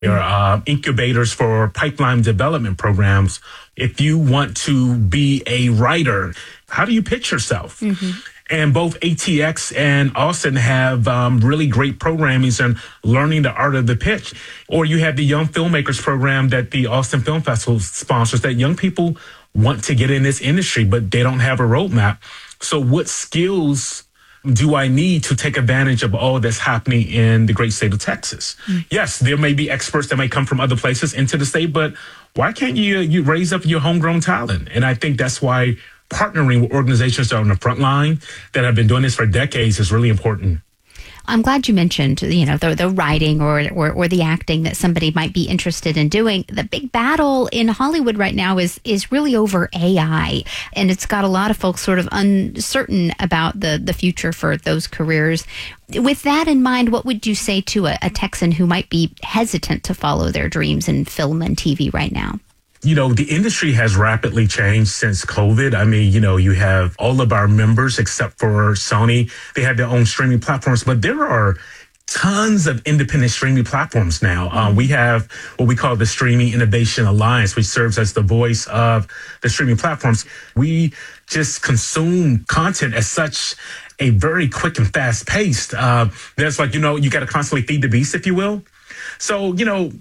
There are incubators for pipeline development programs. If you want to be a writer, how do you pitch yourself? And both ATX and Austin have really great programming and learning the art of the pitch. Or you have the Young Filmmakers program that the Austin Film Festival sponsors, that young people want to get in this industry, but they don't have a roadmap. So what skills do I need to take advantage of all that's happening in the great state of Texas? Yes, there may be experts that may come from other places into the state, but why can't you raise up your homegrown talent? And I think that's why partnering with organizations that are on the front line that have been doing this for decades is really important. I'm glad you mentioned, the writing or the acting that somebody might be interested in doing. The big battle in Hollywood right now is really over AI, and it's got a lot of folks sort of uncertain about the future for those careers. With that in mind, what would you say to a Texan who might be hesitant to follow their dreams in film and TV right now? The industry has rapidly changed since COVID. I mean, you have all of our members, except for Sony, they have their own streaming platforms, but there are tons of independent streaming platforms now. We have what we call the Streaming Innovation Alliance, which serves as the voice of the streaming platforms. We just consume content at such a very quick and fast pace. There's you got to constantly feed the beast, if you will. So,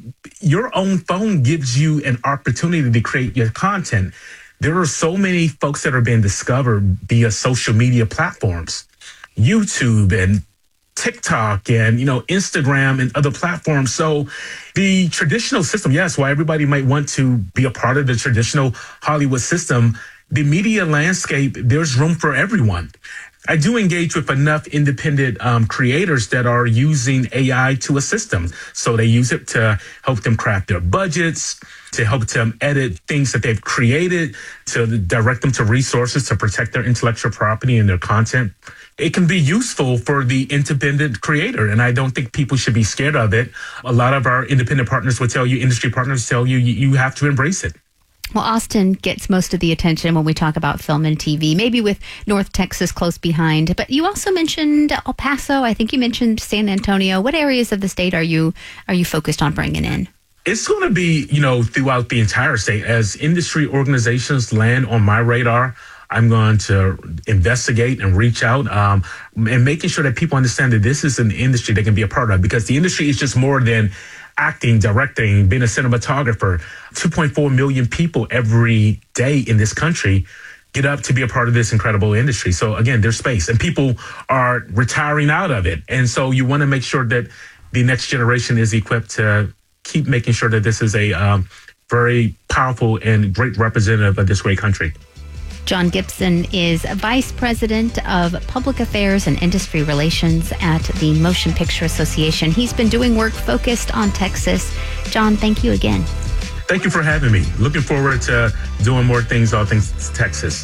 your own phone gives you an opportunity to create your content. There are so many folks that are being discovered via social media platforms, YouTube and TikTok and, Instagram and other platforms. So the traditional system, yes, while everybody might want to be a part of the traditional Hollywood system, the media landscape, there's room for everyone. I do engage with enough independent creators that are using AI to assist them. So they use it to help them craft their budgets, to help them edit things that they've created, to direct them to resources to protect their intellectual property and their content. It can be useful for the independent creator, and I don't think people should be scared of it. A lot of our independent partners will tell you, industry partners tell you, you have to embrace it. Well, Austin gets most of the attention when we talk about film and TV, maybe with North Texas close behind. But you also mentioned El Paso. I think you mentioned San Antonio. What areas of the state are you focused on bringing in? It's going to be, throughout the entire state. As industry organizations land on my radar, I'm going to investigate and reach out and making sure that people understand that this is an industry they can be a part of, because the industry is just more than acting, directing, being a cinematographer. 2.4 million people every day in this country get up to be a part of this incredible industry. So again, there's space and people are retiring out of it. And so you want to make sure that the next generation is equipped to keep making sure that this is a very powerful and great representative of this great country. John Gibson is Vice President of Public Affairs and Industry Relations at the Motion Picture Association. He's been doing work focused on Texas. John, thank you again. Thank you for having me. Looking forward to doing more things, all things Texas.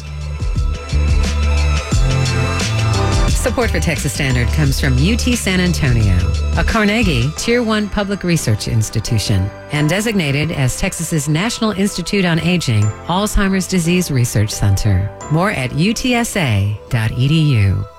Support for Texas Standard comes from UT San Antonio, a Carnegie Tier 1 public research institution, and designated as Texas's National Institute on Aging Alzheimer's Disease Research Center. More at utsa.edu.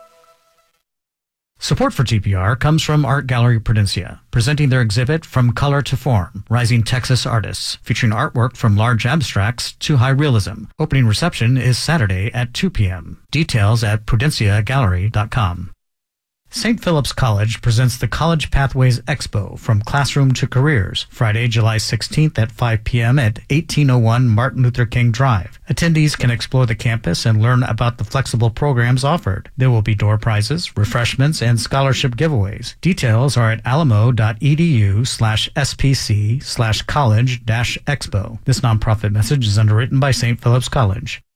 Support for TPR comes from Art Gallery Prudencia, presenting their exhibit From Color to Form, Rising Texas Artists, featuring artwork from large abstracts to high realism. Opening reception is Saturday at 2 p.m. Details at prudenciagallery.com. St. Philip's College presents the College Pathways Expo From Classroom to Careers, Friday, July 16th at 5 p.m. at 1801 Martin Luther King Drive. Attendees can explore the campus and learn about the flexible programs offered. There will be door prizes, refreshments, and scholarship giveaways. Details are at alamo.edu/spc/college-expo. This nonprofit message is underwritten by St. Philip's College.